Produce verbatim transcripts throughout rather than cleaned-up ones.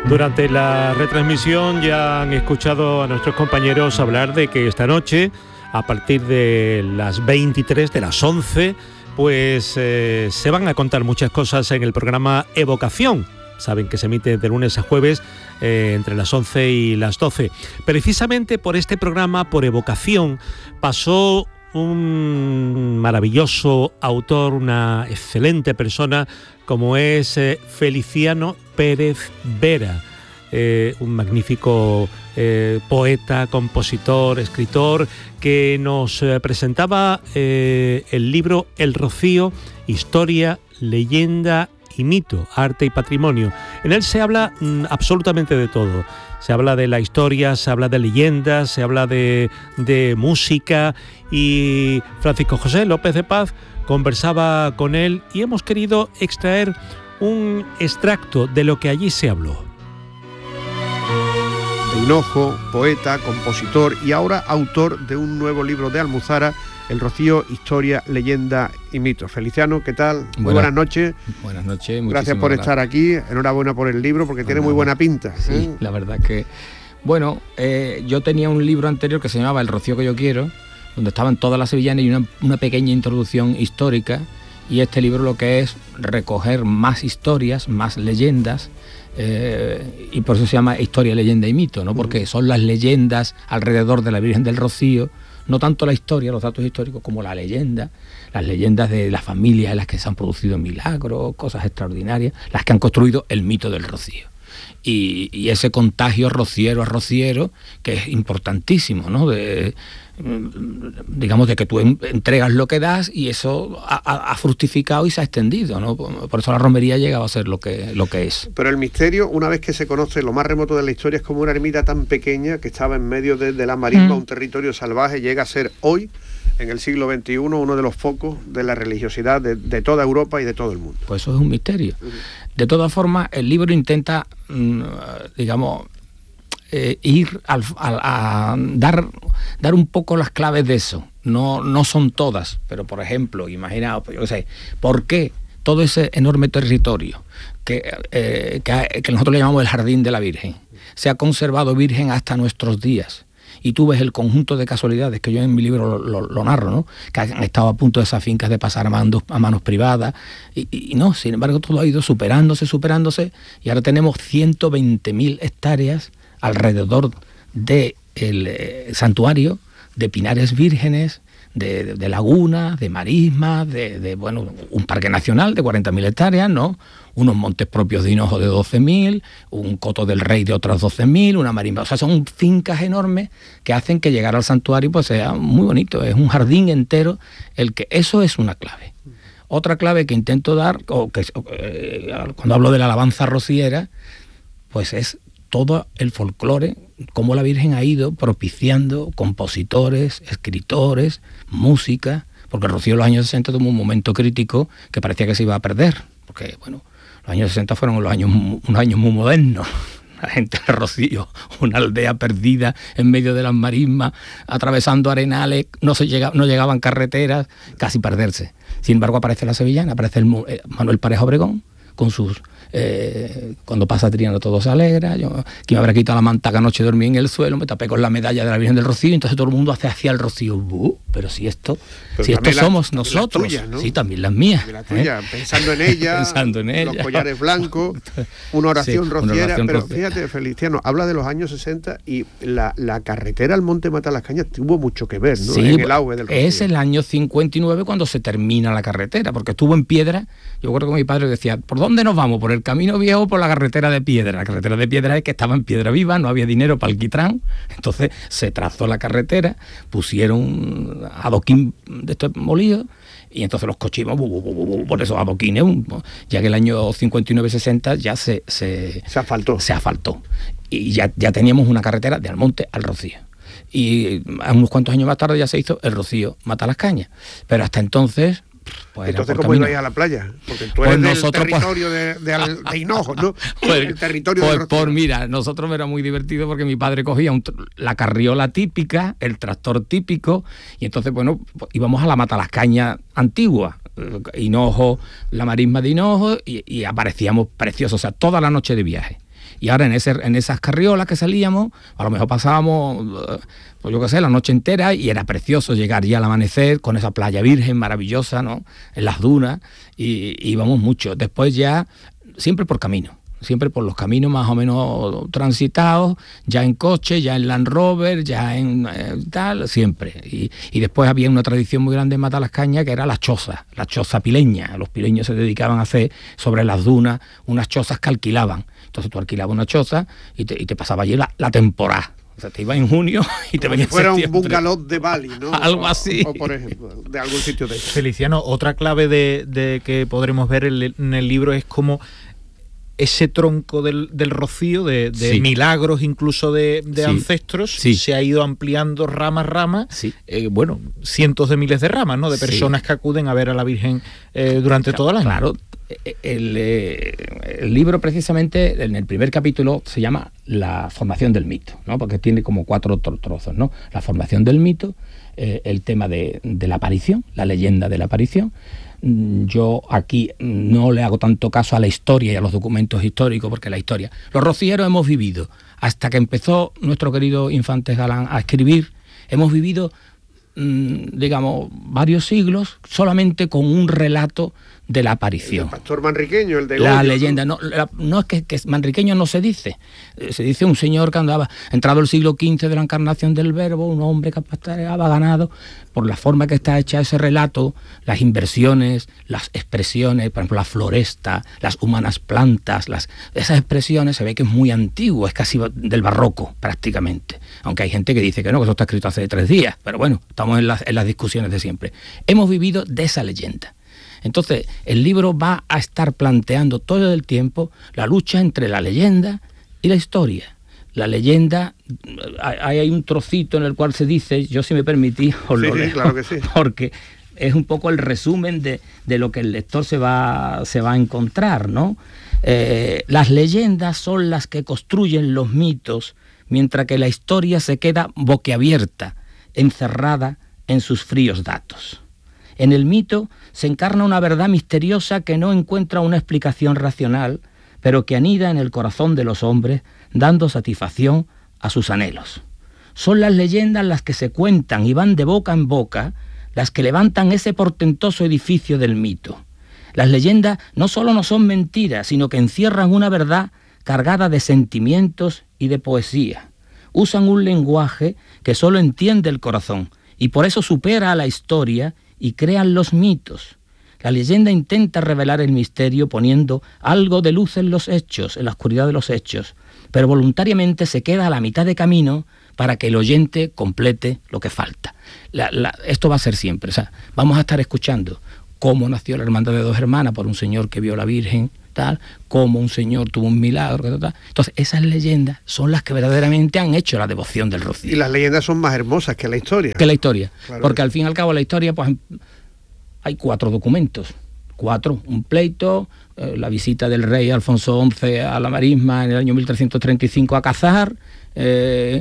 Durante la retransmisión ya han escuchado a nuestros compañeros hablar de que esta noche, a partir de las veintitrés, de las once, pues eh, se van a contar muchas cosas en el programa Evocación. Saben que se emite de lunes a jueves eh, entre las once y las doce. Precisamente por este programa, por Evocación, pasó un maravilloso autor, una excelente persona como es eh, Feliciano Pérez Vera, eh, un magnífico eh, poeta, compositor, escritor, que nos eh, presentaba eh, el libro El Rocío, Historia, Leyenda y Mito, Arte y Patrimonio. En él se habla mm, absolutamente de todo. Se habla de la historia, se habla de leyendas, se habla de, de música, y Francisco José López de Paz conversaba con él y hemos querido extraer un extracto de lo que allí se habló. De Hinojo, poeta, compositor y ahora autor de un nuevo libro de Almuzara, El Rocío, Historia, Leyenda y Mito. Feliciano, ¿qué tal? Muy buenas, buenas noches. Buenas noches. Gracias por gracias. estar aquí. Enhorabuena por el libro, porque pues tiene nada. muy buena pinta. Sí, ¿eh? La verdad que... Bueno, eh, yo tenía un libro anterior que se llamaba El Rocío que yo quiero, donde estaban todas las sevillanas y una, una pequeña introducción histórica, y este libro lo que es recoger más historias, más leyendas, eh, y por eso se llama Historia, Leyenda y Mito, ¿no? Porque son las leyendas alrededor de la Virgen del Rocío, no tanto la historia, los datos históricos, como la leyenda, las leyendas de las familias en las que se han producido milagros, cosas extraordinarias, las que han construido el mito del Rocío. Y, y ese contagio rociero a rociero, que es importantísimo, ¿no? De, digamos, de que tú entregas lo que das y eso ha, ha fructificado y se ha extendido, ¿no? Por eso la romería ha llegado a ser lo que, lo que es. Pero el misterio, una vez que se conoce lo más remoto de la historia, es como una ermita tan pequeña que estaba en medio de, de la marisma, mm. un territorio salvaje, llega a ser hoy, en el siglo veintiuno, uno de los focos de la religiosidad de, de toda Europa y de todo el mundo. Pues eso es un misterio. Uh-huh. De todas formas, el libro intenta, digamos, eh, ir al, a, a dar, dar un poco las claves de eso. No, no son todas, pero por ejemplo, imaginaos, yo qué sé, ¿por qué todo ese enorme territorio que, eh, que, que nosotros le llamamos el Jardín de la Virgen se ha conservado virgen hasta nuestros días? Y tú ves el conjunto de casualidades que yo en mi libro lo, lo, lo narro, ¿no? Que han estado a punto de esas fincas de pasar a manos, a manos privadas, y, y, y no, sin embargo todo ha ido superándose, superándose, y ahora tenemos ciento veinte mil hectáreas alrededor del eh, santuario de pinares vírgenes, de, de, de lagunas, de marismas, de, de, bueno, un parque nacional de cuarenta mil hectáreas, ¿no? Unos montes propios de Hinojo de doce mil, un coto del Rey de otras doce mil, una marisma. O sea, son fincas enormes que hacen que llegar al santuario pues sea muy bonito. Es un jardín entero, el que eso es una clave. Otra clave que intento dar, o que eh, cuando hablo de la alabanza rociera, pues es todo el folclore, cómo la Virgen ha ido propiciando compositores, escritores, música, porque el Rocío en los años sesenta tuvo un momento crítico que parecía que se iba a perder, porque bueno, los años sesenta fueron los años, unos años muy modernos. La gente del Rocío, una aldea perdida en medio de las marismas, atravesando arenales, no se llega, no llegaban carreteras, casi perderse. Sin embargo, aparece la sevillana, aparece el, eh, Manuel Pareja Obregón, con sus... Eh, cuando pasa Triana todo se alegra, yo que me habrá quitado la manta que anoche dormí en el suelo, me tapé con la medalla de la Virgen del Rocío, y entonces todo el mundo hace hacia el Rocío. Uh, pero si esto, pero si esto la, somos nosotros, tuyas, ¿no? Sí, también las mías, también la tuya, ¿eh? Pensando en ella, pensando en ella, los collares blancos, una oración sí, rociera, una oración pero rociera. Fíjate, Feliciano, habla de los años sesenta y la, la carretera al Monte Matalascañas tuvo mucho que ver, ¿no? Sí, en el auge del Rocío. Es el año cincuenta y nueve cuando se termina la carretera, porque estuvo en piedra. Yo recuerdo que mi padre decía, ¿por dónde nos vamos? ¿Por el camino viejo o por la carretera de piedra? La carretera de piedra es que estaba en piedra viva, no había dinero para alquitrán, entonces se trazó la carretera, pusieron adoquín de estos molidos, y entonces los coches iban por esos adoquines, ya que el año cincuenta y nueve sesenta ya se, se, se asfaltó. Se asfaltó. Y ya, ya teníamos una carretera de Almonte al Rocío. Y unos cuantos años más tarde ya se hizo el Rocío Matalascañas. Pero hasta entonces... Pues entonces, ¿cómo ibais a la playa? Porque tú eres pues del territorio pues, de, de, de Hinojo, ¿no? Pues, el territorio pues, de Rocío. Por mira, nosotros era muy divertido porque mi padre cogía un, la carriola típica, el tractor típico, y entonces, bueno, íbamos a la Matalascañas antigua, Hinojo, la marisma de Hinojo, y, y aparecíamos preciosos, o sea, toda la noche de viaje. Y ahora en, ese, en esas carriolas que salíamos, a lo mejor pasábamos, pues yo qué sé, la noche entera, y era precioso llegar ya al amanecer con esa playa virgen maravillosa, ¿no? En las dunas, y, y íbamos mucho. Después ya, siempre por camino. Siempre por los caminos más o menos transitados, ya en coche, ya en Land Rover, ya en eh, tal, siempre. Y, y después había una tradición muy grande en Matalascaña, que era la choza, la choza pileña. Los pileños se dedicaban a hacer sobre las dunas unas chozas que alquilaban. Entonces tú alquilabas una choza y te, y te pasaba allí la, la temporada. O sea, te iba en junio y te venía en fuera septiembre. Un bungalow de Bali, ¿no? Algo así. O, o, por ejemplo, de algún sitio de eso. Feliciano, otra clave de, de que podremos ver en el, en el libro es cómo ese tronco del, del Rocío, de, de sí. milagros incluso de, de sí. ancestros, sí. se ha ido ampliando rama a rama, sí. eh, bueno, cientos de miles de ramas, ¿no? De personas sí. que acuden a ver a la Virgen eh, durante claro, todo el año. Claro, el, eh, el libro precisamente, en el primer capítulo, se llama La formación del mito, ¿no? Porque tiene como cuatro trozos, ¿no? La formación del mito, eh, el tema de, de la aparición, la leyenda de la aparición. Yo aquí no le hago tanto caso a la historia y a los documentos históricos, porque la historia, los rocieros hemos vivido, hasta que empezó nuestro querido Infantes Galán a escribir, hemos vivido, mmm, digamos, varios siglos solamente con un relato de la aparición. El pastor manriqueño, el de la Goyo, leyenda, no, la, no es que, que manriqueño no se dice, se dice un señor que andaba, entrado el siglo quince de la encarnación del verbo, un hombre que pastoreaba ganado. Por la forma que está hecha ese relato, las inversiones, las expresiones, por ejemplo la floresta, las humanas plantas, las, esas expresiones se ve que es muy antiguo, es casi del barroco prácticamente, aunque hay gente que dice que no, que eso está escrito hace tres días, pero bueno, estamos en las, en las discusiones de siempre. Hemos vivido de esa leyenda. Entonces, el libro va a estar planteando todo el tiempo la lucha entre la leyenda y la historia. La leyenda, hay, hay un trocito en el cual se dice, yo si me permitís, os sí, lo sí, leo, claro que sí. Porque es un poco el resumen de, de lo que el lector se va, se va a encontrar, ¿no? Eh, las leyendas son las que construyen los mitos, mientras que la historia se queda boquiabierta, encerrada en sus fríos datos. En el mito se encarna una verdad misteriosa que no encuentra una explicación racional, pero que anida en el corazón de los hombres, dando satisfacción a sus anhelos. Son las leyendas las que se cuentan y van de boca en boca, las que levantan ese portentoso edificio del mito. Las leyendas no solo no son mentiras, sino que encierran una verdad cargada de sentimientos y de poesía. Usan un lenguaje que solo entiende el corazón y por eso supera a la historia y crean los mitos. La leyenda intenta revelar el misterio poniendo algo de luz en los hechos, en la oscuridad de los hechos, pero voluntariamente se queda a la mitad de camino para que el oyente complete lo que falta. La, la, esto va a ser siempre, o sea, vamos a estar escuchando cómo nació la Hermandad de Dos Hermanas por un señor que vio a la Virgen, tal, cómo un señor tuvo un milagro, tal, tal. Entonces esas leyendas son las que verdaderamente han hecho la devoción del Rocío. Y las leyendas son más hermosas que la historia. Que la historia, claro, porque al fin y al cabo la historia, pues hay cuatro documentos, cuatro, un pleito, eh, la visita del rey Alfonso once a la Marisma en el año mil trescientos treinta y cinco a cazar, eh,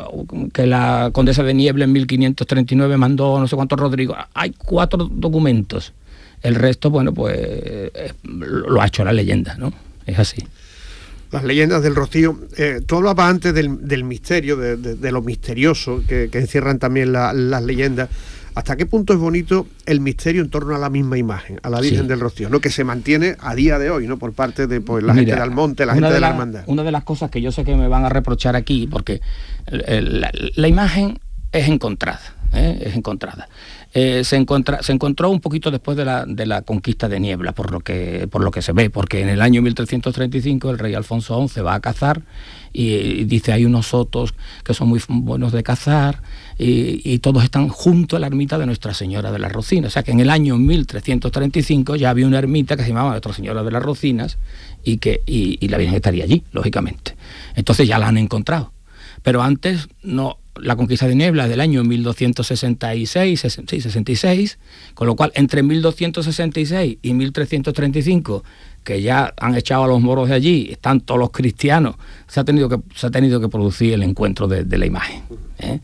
que la condesa de Niebla en mil quinientos treinta y nueve mandó no sé cuántos Rodrigo. Hay cuatro documentos. El resto, bueno, pues eh, lo ha hecho la leyenda, ¿no? Es así. Las leyendas del Rocío. Eh, tú hablabas antes del, del misterio, de, de, de lo misterioso que, que encierran también la, las leyendas. ¿Hasta qué punto es bonito el misterio en torno a la misma imagen, a la Virgen sí. del Rocío, ¿no? Que se mantiene a día de hoy, ¿no? Por parte de pues, la Mira, gente de Almonte, la gente de, de la, la Hermandad. Una de las cosas que yo sé que me van a reprochar aquí, porque el, el, la, la imagen es encontrada, ¿eh? es encontrada. Eh, se, encontra, se encontró un poquito después de la, de la conquista de Niebla, por lo, que, por lo que se ve, porque en el año mil trescientos treinta y cinco el rey Alfonso once va a cazar y, y dice hay unos sotos que son muy buenos de cazar y, y todos están junto a la ermita de Nuestra Señora de las Rocinas. O sea que en el año mil trescientos treinta y cinco ya había una ermita que se llamaba Nuestra Señora de las Rocinas y, que, y, y la Virgen estaría allí, lógicamente. Entonces ya la han encontrado. Pero antes no. La conquista de Niebla es del año mil doscientos sesenta y seis, sí, sesenta y seis, con lo cual entre mil doscientos sesenta y seis y mil trescientos treinta y cinco, que ya han echado a los moros de allí, están todos los cristianos, se ha tenido que, se ha tenido que producir el encuentro de, de la imagen. ¿eh?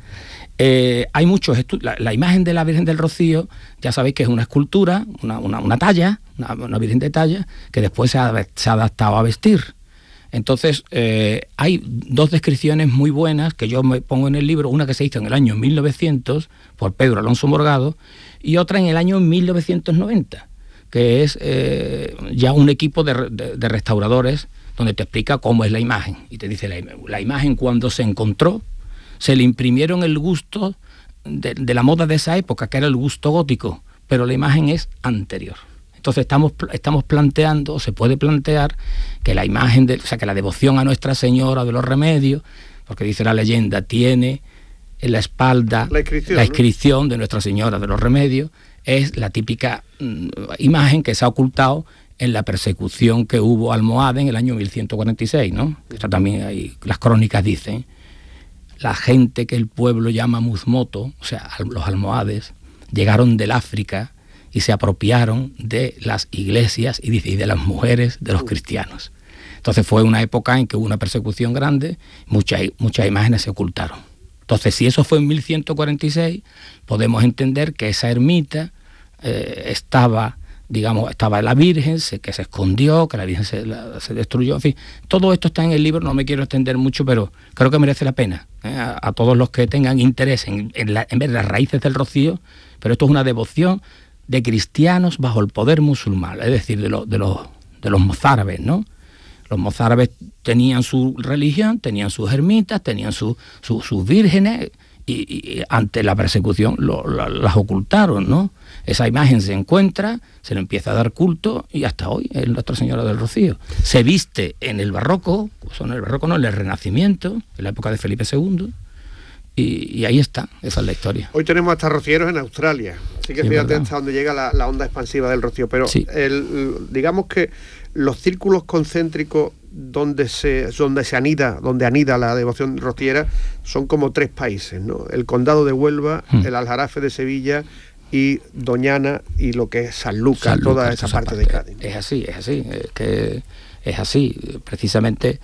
Eh, hay muchos estudios. La, la imagen de la Virgen del Rocío, ya sabéis que es una escultura, una, una, una talla, una, una Virgen de talla, que después se ha, se ha adaptado a vestir. Entonces, eh, hay dos descripciones muy buenas que yo me pongo en el libro, una que se hizo en el año mil novecientos por Pedro Alonso Morgado y otra en el año mil novecientos noventa, que es eh, ya un equipo de, de, de restauradores donde te explica cómo es la imagen. Y te dice, la, la imagen cuando se encontró, se le imprimieron el gusto de, de la moda de esa época, que era el gusto gótico, pero la imagen es anterior. Entonces estamos, estamos planteando, se puede plantear, que la imagen, de, o sea, que la devoción a Nuestra Señora de los Remedios, porque dice la leyenda, tiene en la espalda la inscripción, la inscripción ¿no? de Nuestra Señora de los Remedios, es la típica mm, imagen que se ha ocultado en la persecución que hubo a Almohade en el año mil ciento cuarenta y seis, ¿no? Esto también hay, las crónicas dicen, la gente que el pueblo llama Muzmoto, o sea, los almohades, llegaron del África y se apropiaron de las iglesias y de las mujeres de los cristianos. Entonces fue una época en que hubo una persecución grande, muchas, muchas imágenes se ocultaron. Entonces, si eso fue en mil ciento cuarenta y seis, podemos entender que esa ermita eh, estaba, digamos, estaba la Virgen, se, que se escondió, que la Virgen se, la, se destruyó, en fin. Todo esto está en el libro, no me quiero extender mucho, pero creo que merece la pena ¿eh? a, a todos los que tengan interés en, en, la, en ver las raíces del Rocío, pero esto es una devoción de cristianos bajo el poder musulmán, es decir, de, lo, de, los, de los mozárabes, ¿no? Los mozárabes tenían su religión, tenían sus ermitas, tenían su, su, sus vírgenes y, y ante la persecución lo, la, las ocultaron, ¿no? Esa imagen se encuentra, se le empieza a dar culto y hasta hoy es Nuestra Señora del Rocío. Se viste en el barroco, o en el barroco no, en el Renacimiento, en la época de Felipe segundo, y, y ahí está, esa es la historia. Hoy tenemos hasta rocieros en Australia, así que sí, fíjate hasta donde llega la, la onda expansiva del Rocío, pero sí. el, digamos que los círculos concéntricos donde se donde se anida, donde anida la devoción rociera son como tres países, ¿no? El Condado de Huelva, hmm. el Aljarafe de Sevilla y Doñana y lo que es Sanlúcar, San toda esa parte, parte de Cádiz. Es así, es así, es que es así. Precisamente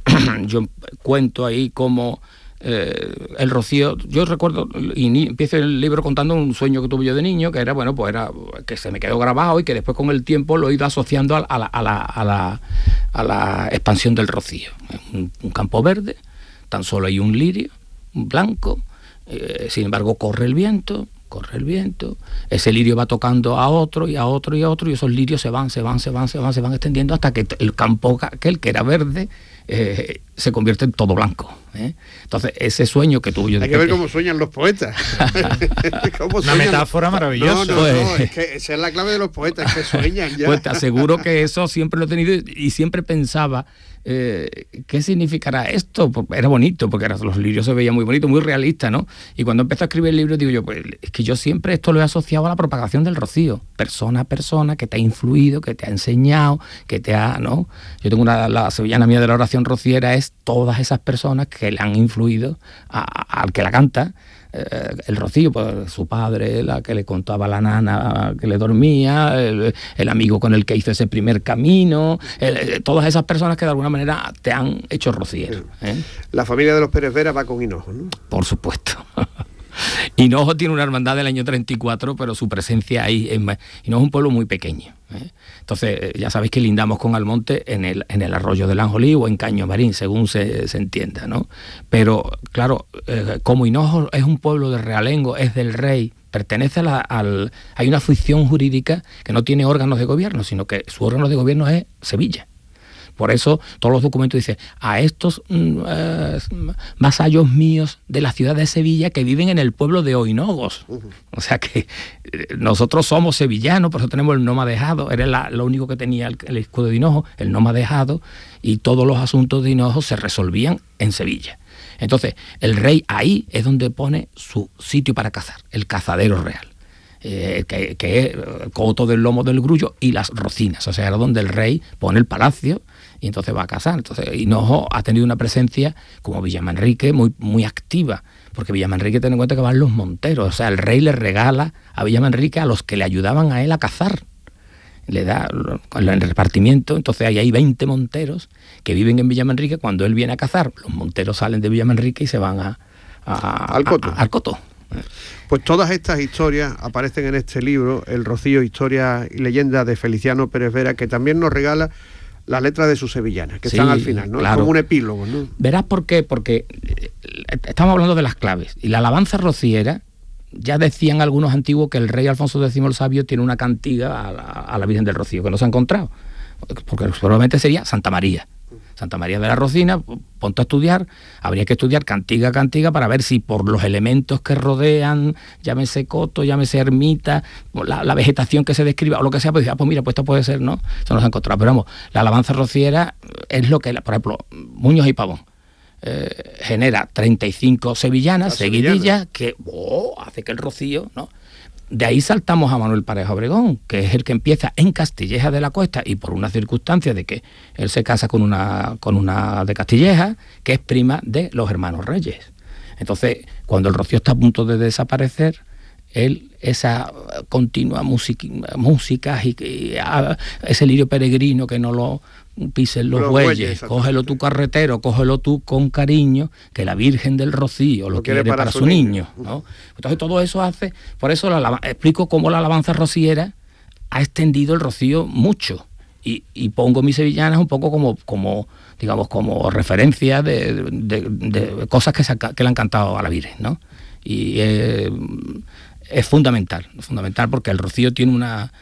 yo cuento ahí cómo Eh, el Rocío, yo recuerdo y ni, empiezo el libro contando un sueño que tuve yo de niño, que era, bueno, pues era que se me quedó grabado y que después con el tiempo lo he ido asociando a, a, la, a, la, a, la, a la expansión del Rocío. Un, un campo verde, tan solo hay un lirio, un blanco, eh, sin embargo corre el viento, corre el viento, ese lirio va tocando a otro y a otro y a otro y esos lirios se van, se van, se van, se van, se van extendiendo hasta que el campo aquel que era verde eh, se convierte en todo blanco. ¿eh? Entonces ese sueño que tuve yo de hay que ver cómo sueñan los poetas. ¿Cómo sueñan? Una metáfora maravillosa. No, no, pues, no, es que esa es la clave de los poetas, es que sueñan ya. Pues te aseguro que eso siempre lo he tenido y siempre pensaba eh, ¿qué significará esto? Pues era bonito, porque era, los lirios se veían muy bonitos, muy realistas, ¿no? Y cuando empecé a escribir el libro digo yo, pues es que yo siempre esto lo he asociado a la propagación del Rocío, persona a persona que te ha influido, que te ha enseñado, que te ha, ¿no? Yo tengo una, la sevillana mía de la oración rociera es todas esas personas que le han influido a, a, al que la canta. Eh, el Rocío, pues su padre, la que le contaba a la nana que le dormía, el, el amigo con el que hizo ese primer camino, el, todas esas personas que de alguna manera te han hecho rociero. ¿eh? La familia de los Pérez Vera va con Hinojo, ¿no? Por supuesto. Hinojo tiene una hermandad del año treinta y cuatro, pero su presencia ahí es más. Hinojo es un pueblo muy pequeño. ¿eh? Entonces, ya sabéis que lindamos con Almonte en el, en el arroyo del Anjolí o en Caño Marín, según se, se entienda, ¿no? Pero, claro, eh, como Hinojo es un pueblo de realengo, es del rey, pertenece a la, al... Hay una ficción jurídica que no tiene órganos de gobierno, sino que su órgano de gobierno es Sevilla. Por eso todos los documentos dicen a estos uh, vasallos míos de la ciudad de Sevilla que viven en el pueblo de Oinogos. Uh-huh. O sea que nosotros somos sevillanos, por eso tenemos el noma dejado. Era la, lo único que tenía el, el escudo de Hinojo, el noma dejado, y todos los asuntos de Hinojo se resolvían en Sevilla. Entonces, el rey ahí es donde pone su sitio para cazar, el cazadero real. Eh, que, que es el coto del lomo del grullo y las rocinas, o sea, era donde el rey pone el palacio y entonces va a cazar. Entonces Hinojo ha tenido una presencia como Villamanrique muy, muy activa, porque Villamanrique, ten en cuenta que van los monteros, o sea, el rey le regala a Villamanrique a los que le ayudaban a él a cazar, le da el repartimiento. Entonces ahí hay veinte monteros que viven en Villamanrique. Cuando él viene a cazar, los monteros salen de Villamanrique y se van a, a, al coto. A, a, al coto. Pues todas estas historias aparecen en este libro, El Rocío, historia y leyenda de Feliciano Pérez Vera, que también nos regala las letras de sus sevillanas, que sí, están al final, ¿no? Claro. Como un epílogo, ¿no? Verás por qué, porque estamos hablando de las claves, y la alabanza rociera, ya decían algunos antiguos que el rey Alfonso décimo el Sabio tiene una cantiga a la, a la Virgen del Rocío, que no se ha encontrado, porque probablemente sería Santa María. Santa María de la Rocina, ponte a estudiar, habría que estudiar cantiga a cantiga para ver si por los elementos que rodean, llámese coto, llámese ermita, la, la vegetación que se describa, o lo que sea, pues, ah, pues mira, pues esto puede ser, ¿no? Eso no se ha encontrado. Pero vamos, la alabanza rociera es lo que, por ejemplo, Muñoz y Pavón eh, genera treinta y cinco sevillanas, seguidillas, que oh, hace que el rocío, ¿no? De ahí saltamos a Manuel Pareja Obregón, que es el que empieza en Castilleja de la Cuesta, y por una circunstancia de que él se casa con una, con una de Castilleja, que es prima de los hermanos Reyes. Entonces, cuando el rocío está a punto de desaparecer, él, esa continua música, música y, y a, ese lirio peregrino que no lo pisen los, los bueyes, bueyes cógelo tu carretero, cógelo tú con cariño, que la Virgen del Rocío lo, lo quiere, quiere para, para su niño, niño, ¿no? Entonces todo eso hace, por eso la, explico cómo la alabanza rociera ha extendido el rocío mucho, y, y pongo mis sevillanas un poco como, como digamos, como referencia de, de, de cosas que, se, que le han cantado a la Virgen, ¿no? Y eh, es fundamental, fundamental porque el rocío tiene una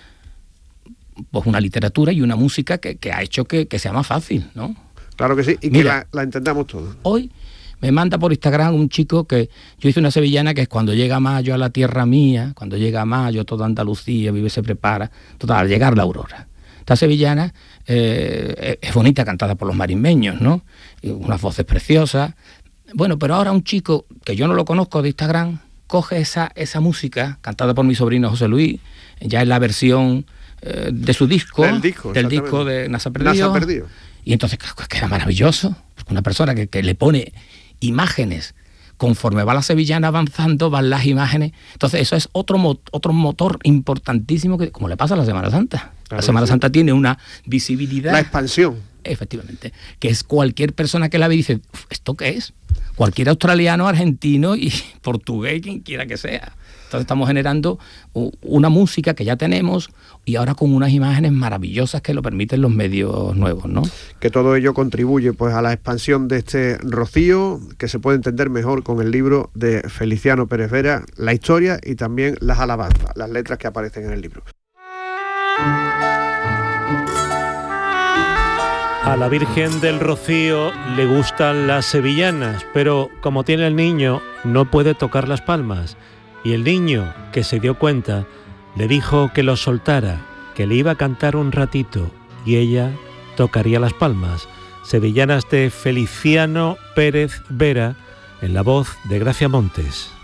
pues una literatura y una música que, que ha hecho que, que sea más fácil, ¿no? Claro que sí, y Mira, que la, la entendamos todos. Hoy me manda por Instagram un chico que yo hice una sevillana que es cuando llega mayo a la tierra mía, cuando llega mayo toda Andalucía vive, se prepara, total, al llegar la aurora. Esta sevillana eh, es bonita, cantada por los marismeños, ¿no? Y unas voces preciosas. Bueno, pero ahora un chico que yo no lo conozco de Instagram coge esa, esa música cantada por mi sobrino José Luis, ya en la versión eh, de su disco, del disco, del disco de Nasa Perdido. Nasa Perdido. Y entonces queda maravilloso, porque una persona que, que le pone imágenes, conforme va la sevillana avanzando, van las imágenes. Entonces eso es otro, mo- otro motor importantísimo, que como le pasa a la Semana Santa. Claro, la Semana sí. Santa tiene una visibilidad. La expansión. Efectivamente, que es cualquier persona que la ve y dice, ¿esto qué es? Cualquier australiano, argentino y portugués, quien quiera que sea. Entonces estamos generando una música que ya tenemos y ahora con unas imágenes maravillosas que lo permiten los medios nuevos, ¿no? Que todo ello contribuye pues a la expansión de este rocío, que se puede entender mejor con el libro de Feliciano Pérez Vera, la historia y también las alabanzas, las letras que aparecen en el libro. A la Virgen del Rocío le gustan las sevillanas, pero como tiene el niño, no puede tocar las palmas. Y el niño, que se dio cuenta, le dijo que lo soltara, que le iba a cantar un ratito, y ella tocaría las palmas. Sevillanas de Feliciano Pérez Vera, en la voz de Gracia Montes.